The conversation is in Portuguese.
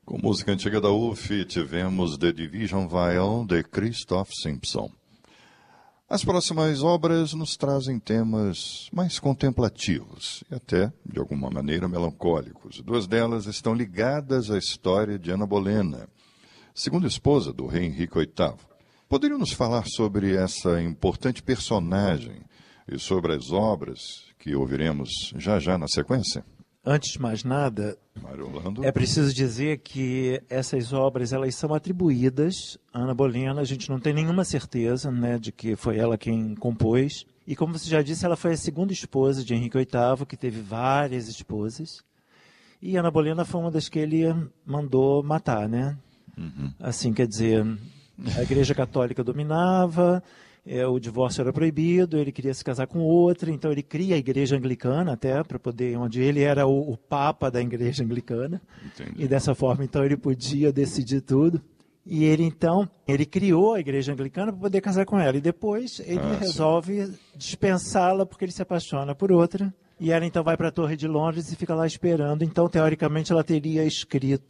Com música antiga da UF, tivemos The Division Viol, de Christoph Simpson. As próximas obras nos trazem temas mais contemplativos e até, de alguma maneira, melancólicos. Duas delas estão ligadas à história de Ana Bolena, segunda esposa do rei Henrique VIII. Poderia nos falar sobre essa importante personagem e sobre as obras que ouviremos já já na sequência? Antes de mais nada, Mariolando. é preciso dizer que essas obras elas são atribuídas a Ana Bolena. A gente não tem nenhuma certeza, né, de que foi ela quem compôs. E como você já disse, ela foi a segunda esposa de Henrique VIII, que teve várias esposas. E Ana Bolena foi uma das que ele mandou matar, né? Assim, quer dizer, a Igreja Católica dominava, o divórcio era proibido, ele queria se casar com outra, então ele cria a Igreja Anglicana até, para poder, onde ele era o Papa da Igreja Anglicana. Entendi. E dessa forma, então, ele podia decidir tudo. E ele, então, ele criou a Igreja Anglicana para poder casar com ela. E depois ele resolve dispensá-la porque ele se apaixona por outra. E ela, então, vai para a Torre de Londres e fica lá esperando. Então, teoricamente, ela teria escrito